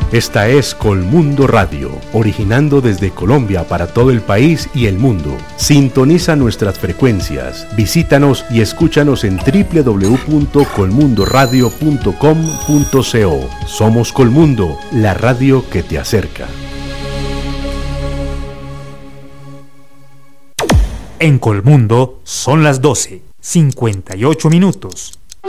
Esta es Colmundo Radio, originando desde Colombia para todo el país y el mundo. Sintoniza nuestras frecuencias, visítanos y escúchanos en www.colmundoradio.com.co. Somos Colmundo, la radio que te acerca. En Colmundo son las 12:58.